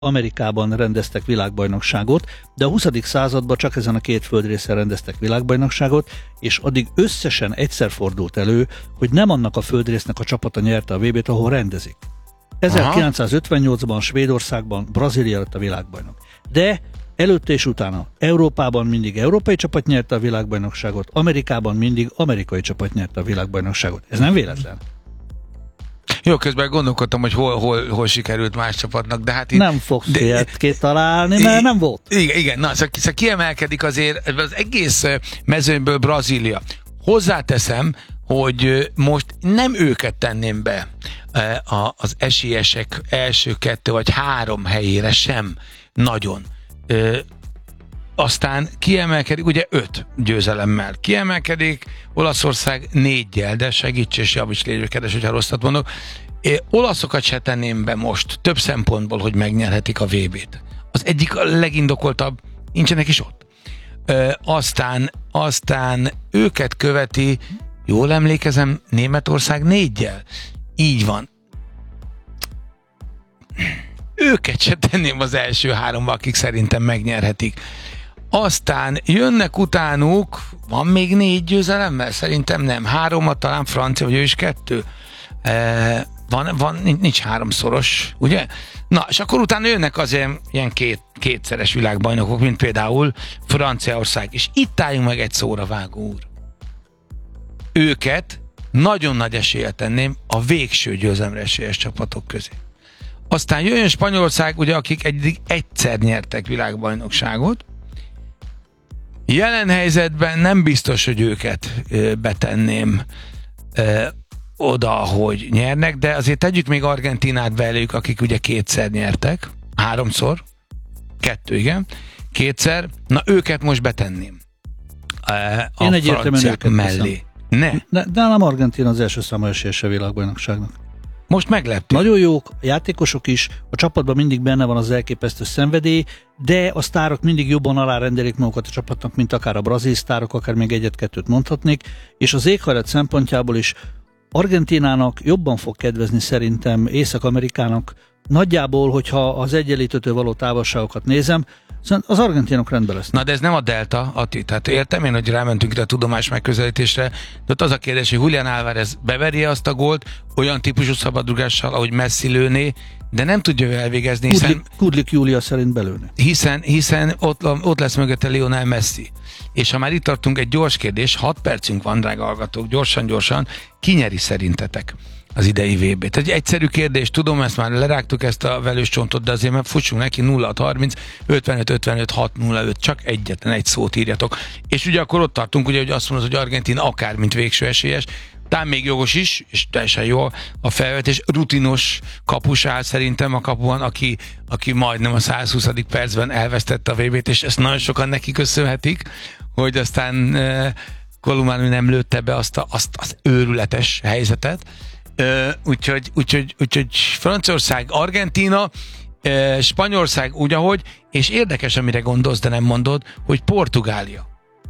Amerikában rendeztek világbajnokságot, de a 20. században csak ezen a két földrészen rendeztek világbajnokságot, és addig összesen egyszer fordult elő, hogy nem annak a földrésznek a csapata nyerte a VB-t, ahol rendezik. 1958-ban Svédországban Brazília lett a világbajnok. De előtte és utána Európában mindig európai csapat nyerte a világbajnokságot, Amerikában mindig amerikai csapat nyerte a világbajnokságot. Ez nem véletlen. Jó, közben gondolkodtam, hogy hol sikerült más csapatnak, de hát itt... Nem fogsz ilyet találni, mert nem volt. Igen, na, szóval kiemelkedik azért az egész mezőnyből Brazília. Hozzáteszem, hogy most nem őket tenném be az esélyesek első 2 vagy 3 helyére sem nagyon. Aztán kiemelkedik, ugye 5 győzelemmel kiemelkedik, Olaszország 4-jel, de segíts és javíts légy, kedves, hogyha rosszat mondok. Olaszokat se tenném be most, több szempontból, hogy megnyerhetik a VB-t. Az egyik a legindokoltabb, nincsenek is ott. Aztán őket követi, jól emlékezem, Németország 4-jel. Így van. Őket se tenném az első 3-ba, akik szerintem megnyerhetik. Aztán jönnek utánuk, van még 4 győzelemmel? Szerintem nem. 3-at talán francia, vagy ő is 2. Nincs 3-szoros, ugye? Na, és akkor utána jönnek az ilyen kétszeres világbajnokok, mint például Franciaország. És itt álljunk meg egy szóra, Vágó úr. Őket nagyon nagy eséllyel tenném a végső győzelemre esélyes csapatok közé. Aztán jöjjön Spanyolország, ugye, akik egyszer nyertek világbajnokságot. Jelen helyzetben nem biztos, hogy őket betenném oda, hogy nyernek, de azért tegyük még Argentinát belőlük, akik ugye 2-szer nyertek. 3-szor. 2, igen. 2-szer. Na, őket most betenném. Én egyértelműen őket mellé. De nem Argentina az első számú esélyese világbajnokságnak. Most meglepték. Nagyon jók, a játékosok is, a csapatban mindig benne van az elképesztő szenvedély, de a sztárok mindig jobban alárendelik magukat a csapatnak, mint akár a brazil sztárok, akár még 1-2 mondhatnék, és az éghajlat szempontjából is Argentinának jobban fog kedvezni szerintem Észak-Amerikának. Nagyjából, hogyha az egyenlítőtől való távolságokat nézem, az argentinok rendben lesznek. Na, de ez nem a delta, Ati. Tehát értem én, hogy rámentünk ide a tudomás megközelítésre, de ott az a kérdés, hogy Julián Álvarez beveri azt a gólt olyan típusú szabadrugással, ahogy Messi lőné, de nem tudja ő elvégezni, hiszen... Kudlik Júlia szerint belőne. Hiszen ott lesz mögötte Lionel Messi. És ha már itt tartunk, egy gyors kérdés, 6 percünk van, drága hallgatók, gyorsan, ki nyeri szerintetek az idei VB-t? Egy egyszerű kérdés, tudom, ezt már lerágtuk ezt a velős csontot, de azért fussunk neki, 0-30, 55-55-6-0-5, csak egyetlen egy szót írjatok. És ugye akkor ott tartunk, ugye, hogy azt mondod, hogy Argentina akár mint végső esélyes, talán még jogos is, és teljesen jó a felvetés, rutinos kapus áll szerintem a kapuban, aki majdnem a 120. percben elvesztette a VB-t, és ezt nagyon sokan neki köszönhetik, hogy aztán Colomani nem lőtte be azt az őrületes helyzetet. Úgyhogy Franciaország, Argentína, Spanyolország ugyahogy, és érdekes, amire gondolsz, de nem mondod, hogy Portugália.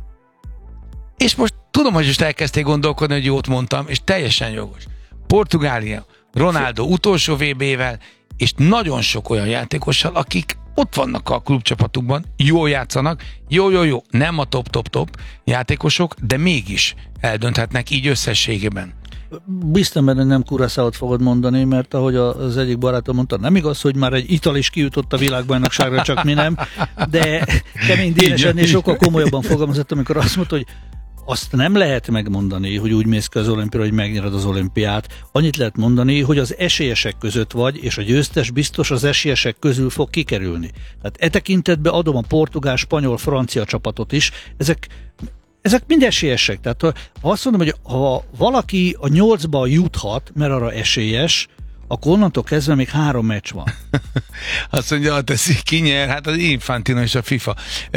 És most tudom, hogy most elkezdték gondolkodni, hogy jót mondtam, és teljesen jogos. Portugália, Ronaldo utolsó VB-vel, és nagyon sok olyan játékossal, akik ott vannak a klubcsapatukban, jól játszanak, jó, nem a top játékosok, de mégis eldönthetnek így összességében. Biztos, hogy nem Curaçaót fogod mondani, mert ahogy az egyik barátom mondta, nem igaz, hogy már egy ital is kijutott a világbajnokságra, csak mi nem, de Kemény Dénes ennél sokkal komolyabban fogalmazott, amikor azt mondta, hogy azt nem lehet megmondani, hogy úgy mész ki az olimpiára, hogy megnyered az olimpiát. Annyit lehet mondani, hogy az esélyesek között vagy, és a győztes biztos az esélyesek közül fog kikerülni. Tehát e tekintetben adom a portugál, spanyol, francia csapatot is. Ezek mind esélyesek. Tehát azt mondom, hogy ha valaki a 8-ba juthat, mert arra esélyes, akkor onnantól kezdve még 3 meccs van. Azt mondja, ha teszik, ki nyer, hát az Infantino és a FIFA.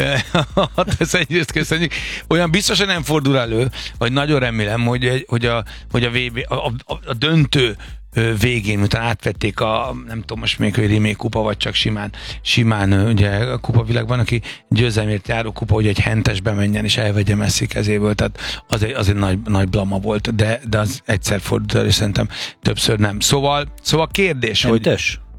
Ez egyrészt köszönjük. Olyan biztosan nem fordul elő, vagy nagyon remélem, hogy a VB, a döntő végén, utána átvették nem tudom most még, hogy Rimé kupa, vagy csak simán ugye a kupavilágban, aki győzelmért járó kupa, hogy egy hentes bemenjen és elvegye Messi kezéből, tehát az egy nagy blama volt, de az egyszer fordult elő, szerintem többször nem. Szóval kérdés, hentes? hogy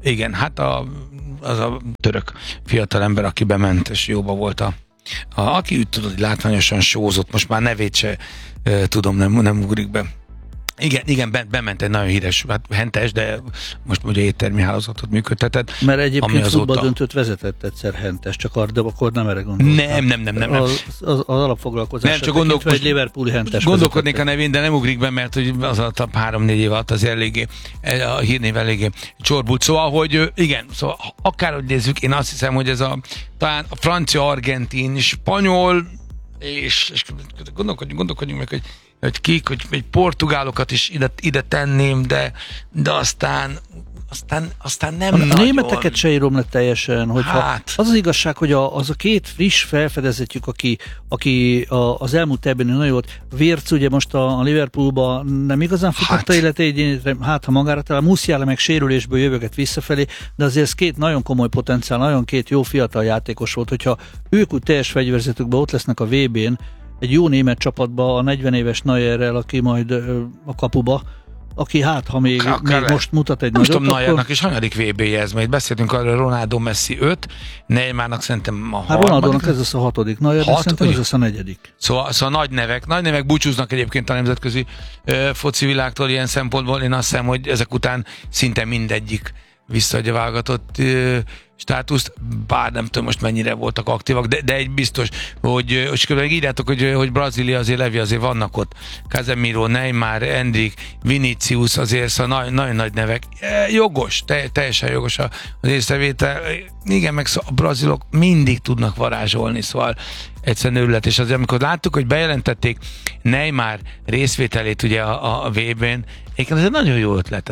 Igen, hát az a török fiatalember, aki bement, és jóba volt aki úgy tudod, hogy látványosan sózott, most már nevét se tudom, nem ugrik be. Igen, bement egy nagyon híres, hát hentes, de most ugye éttermi hálózatot működtetett. Mert egyébként futballdöntőt vezetett egyszer hentes, csak akkor nem erre gondoltam. Nem. Az alapfoglalkozás. Nem, csak egy Liverpooli hentes. Gondolkodnék a nevén, de nem ugrik be, mert hogy az a 3-4 év alatt az eléggé, a hírnév eléggé csorbult. Szóval, hogy igen, szóval akárhogy nézzük, én azt hiszem, hogy ez talán a francia, argentin, spanyol, és gondolkodjunk meg, hogy kik, hogy egy portugálokat is ide tenném, de aztán nem a nagyon. Németeket se írom le teljesen, hogyha az igazság, hogy az a két friss felfedezetjük, aki az elmúlt ebben nagyon volt. Wirtz ugye most a Liverpoolban nem igazán futotta életét, ha magára talál, Musiala meg sérülésből jövöget visszafelé, de azért ez két nagyon komoly potenciál, nagyon két jó fiatal játékos volt, hogyha ők úgy teljes fegyverzetükben ott lesznek a VB-n, egy jó német csapatba, a 40 éves Neuerrel, aki majd a kapuba, aki ha még most mutat egy nagyot. Nem tudom, Neuernak is hanyadik VB-je ez, majd beszéltünk arról, Ronaldo, Messi 5, Neymarnak szerintem a harmadik. Ronaldónak ez az a 6., Neuernek szerintem ez az a 4. Szóval nagy nevek búcsúznak egyébként a nemzetközi foci világtól ilyen szempontból. Én azt hiszem, hogy ezek után szinte mindegyik visszaadja válogatott státuszt, bár nem tudom most mennyire voltak aktívak, de egy biztos, hogy írjátok, hogy Brazília azért levi, azért vannak ott. Casemiro, Neymar, Endrick, Vinicius, azért szóval nagyon nagy nevek. Jogos, teljesen jogos az észrevétel. Igen, meg szóval a brazilok mindig tudnak varázsolni, szóval egyszerűen őrület. És azért, amikor láttuk, hogy bejelentették Neymar részvételét ugye a VB-n, ez egy nagyon jó ötlet,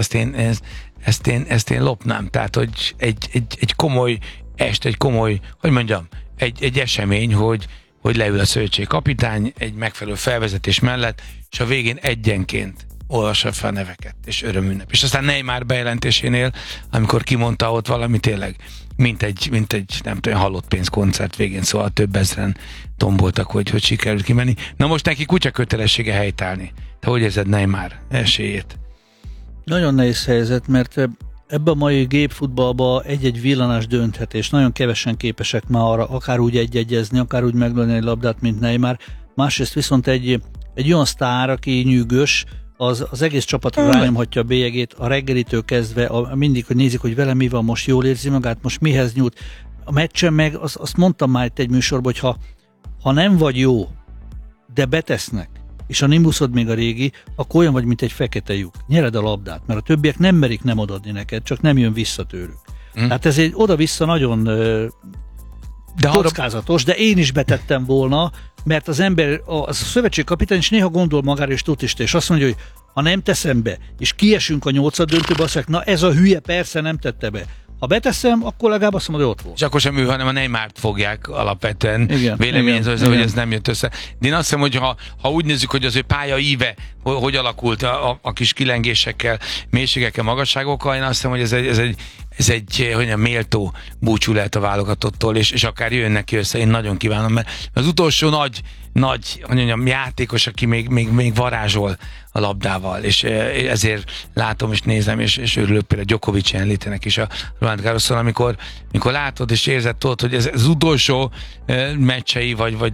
ezt én lopnám, tehát hogy egy komoly egy komoly, egy esemény, hogy leül a szövetségkapitány egy megfelelő felvezetés mellett, és a végén egyenként olvassa fel neveket, és örömünnep. És aztán Neymar bejelentésénél, amikor kimondta ott valami tényleg, mint egy nem tudom, halott pénzkoncert végén, szóval több ezren tomboltak, hogy sikerült kimenni. Na most neki kutya kötelessége helytállni. Te hogy érzed Neymar esélyét? Nagyon nehéz helyzet, mert ebben a mai gépfutballban egy-egy villanás dönthet, és nagyon kevesen képesek már arra, akár úgy egyegyezni, akár úgy meglőni egy labdát, mint Neymar. Másrészt viszont egy olyan sztár, aki nyűgös, az egész csapatra rányomhatja a bélyegét, a reggelitől kezdve, mindig, hogy nézik, hogy vele mi van, most jól érzi magát, most mihez nyújt. A meccsen meg, azt mondtam már itt egy műsorban, hogy ha nem vagy jó, de betesznek, és a nimbuszod még a régi, akkor olyan vagy, mint egy fekete lyuk. Nyered a labdát, mert a többiek nem merik nem adni neked, csak nem jön vissza tőlük. Tehát ez egy oda-vissza nagyon kockázatos, de én is betettem volna, mert az ember, a szövetségkapitány is néha gondol magára és tutista, és azt mondja, hogy ha nem teszem be, és kiesünk a 8. döntőbe, azt mondják, na ez a hülye persze nem tette be. Ha beteszem, akkor legalább azt mondom, hogy ott volt. És akkor sem ő, hanem a Neymart fogják alapvetően véleményezni, hogy ez nem jött össze. De én azt hiszem, hogy ha úgy nézzük, hogy az ő pálya íve, hogy alakult a kis kilengésekkel, mélységekkel, magasságokkal, én azt hiszem, hogy ez egy méltó búcsú lehet a válogatottól, és akár jön neki össze, én nagyon kívánom, mert az utolsó nagy játékos, aki még varázsol a labdával, és ezért látom és nézem, és örülök például Djokovic jelenlétének is a Roland Garroson, amikor látod és érzed tudod, hogy ez az utolsó meccsei, vagy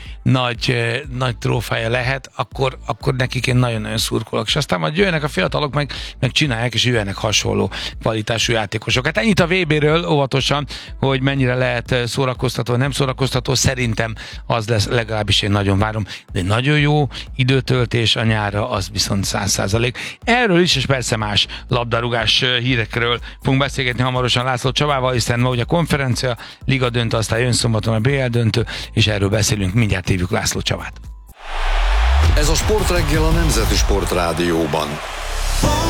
nagy trófája lehet, akkor nekik én nagyon-nagyon szurkolok, és aztán majd jöjjenek a fiatalok, meg csinálják, és jöjjenek hasonló kvalitású játékosok. Hát ennyit a VB-ről óvatosan, hogy mennyire lehet szórakoztató, nem szórakoztató, szerintem az lesz, legalábbis én nagyon várom, de egy nagyon jó időtöltés a nyárra, az viszont 100%. Erről is, és persze más labdarúgás hírekről fogunk beszélgetni hamarosan László Csabával, hiszen ma ugye a konferencia, liga döntő, aztán jön szombaton a BL döntő, és erről beszélünk, mindjárt hívjuk László Csabát. Ez a Sportreggel a Nemzeti Sportrádióban.